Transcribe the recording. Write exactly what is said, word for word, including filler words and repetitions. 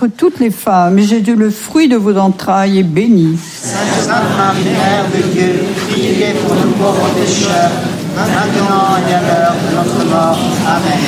entre toutes les femmes, et Jésus, le fruit de vos entrailles, est béni. Sainte Marie, Mère de Dieu, priez pour nous pauvres pécheurs, maintenant et à l'heure de notre mort. Amen.